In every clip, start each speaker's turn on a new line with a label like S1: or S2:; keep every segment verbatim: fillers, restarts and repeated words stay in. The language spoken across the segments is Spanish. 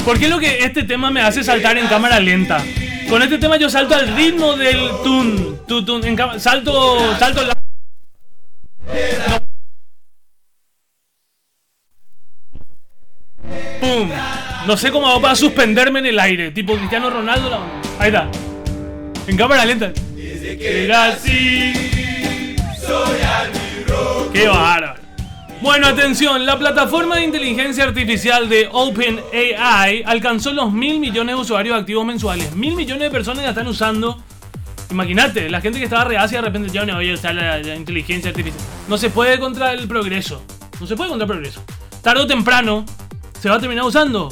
S1: ¿Por qué lo que este tema me hace saltar en cámara lenta? Con este tema yo salto al ritmo del tun, tun, tun en cámara, salto, salto la... No. ¡Pum! No sé cómo hago para suspenderme en el aire, tipo Cristiano Ronaldo. La... Ahí está. En cámara lenta. Era así. ¡Qué bárbaro! Bueno, atención, la plataforma de inteligencia artificial de OpenAI alcanzó los mil millones de usuarios activos mensuales. Mil millones de personas la están usando. Imagínate, la gente que estaba reacia de repente ya no voy a usar la, la inteligencia artificial. No se puede contra el progreso. No se puede contra el progreso. Tarde o temprano se va a terminar usando.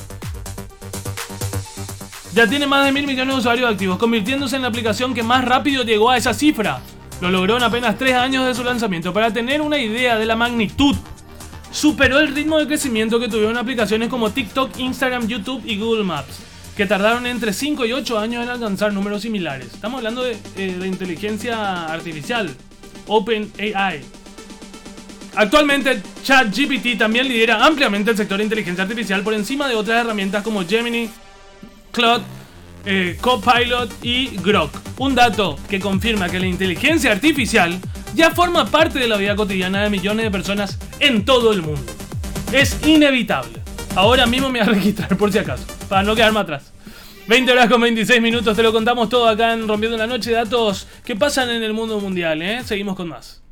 S1: Ya tiene más de mil millones de usuarios activos, convirtiéndose en la aplicación que más rápido llegó a esa cifra. Lo logró en apenas tres años de su lanzamiento. Para tener una idea de la magnitud, superó el ritmo de crecimiento que tuvieron aplicaciones como TikTok, Instagram, YouTube y Google Maps, que tardaron entre cinco y ocho años en alcanzar números similares. Estamos hablando de, eh, de inteligencia artificial, OpenAI. Actualmente, ChatGPT también lidera ampliamente el sector de inteligencia artificial por encima de otras herramientas como Gemini, Claude, eh, Copilot y Grok. Un dato que confirma que la inteligencia artificial ya forma parte de la vida cotidiana de millones de personas en todo el mundo. Es inevitable. Ahora mismo me voy a registrar por si acaso, para no quedarme atrás. veinte horas con veintiséis minutos, te lo contamos todo acá en Rompiendo la Noche. Datos que pasan en el mundo mundial, ¿eh? Seguimos con más.